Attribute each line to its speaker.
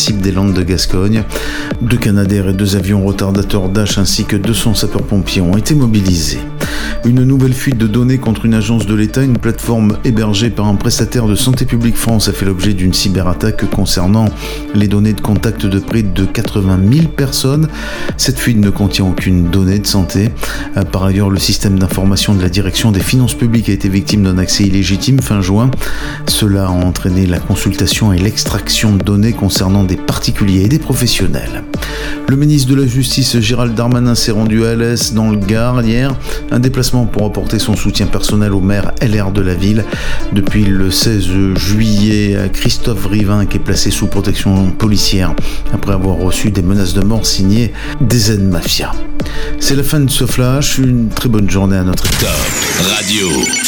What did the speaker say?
Speaker 1: CIP des Landes de Gascogne. 2 Canadair et 2 avions retardateurs Dash ainsi que 200 sapeurs-pompiers ont été mobilisés. Une nouvelle fuite de données contre une agence de l'État, une plateforme hébergée par un prestataire de Santé publique France a fait l'objet d'une cyberattaque concernant les données de contact de près de 80 000 personnes. Cette fuite ne contient aucune donnée de santé. Par ailleurs, le système d'information de la direction des finances publiques a été victime d'un accès illégitime fin juin. Cela a entraîné la consultation et l'extraction de données concernant des particuliers et des professionnels. Le ministre de la Justice Gérald Darmanin s'est rendu à Alès dans le Gard hier, un déplacement pour apporter son soutien personnel au maire LR de la ville. Depuis le 16 juillet, Christophe Rivin est placé sous protection policière après avoir reçu des menaces de mort signées des aides-mafias. C'est la fin de ce flash, une très bonne journée à notre équipe.
Speaker 2: Top Radio.